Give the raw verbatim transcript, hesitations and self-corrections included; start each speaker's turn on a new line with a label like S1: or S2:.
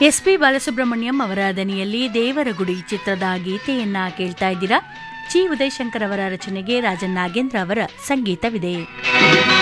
S1: S P Balasubrahmanyam ಅವರ ದನಿಯಲ್ಲಿ ದೇವರ ಗುಡಿ ಚಿತ್ರದ ಗೀತೆಯನ್ನ ಕೇಳ್ತಾ ಇದ್ದೀರಾ. ಜಿ ಉದಯಶಂಕರ್ ಅವರ ರಚನೆಗೆ ರಾಜನ್ ನಾಗೇಂದ್ರ ಅವರ ಸಂಗೀತವಿದೆ.